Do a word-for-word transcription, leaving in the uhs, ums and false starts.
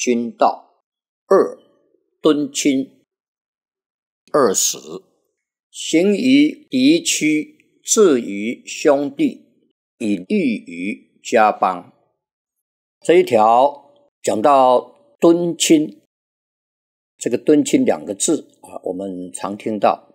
君道。二敦亲。二十行于敌区，至于兄弟，以利于家邦。这一条讲到敦亲，这个敦亲两个字啊，我们常听到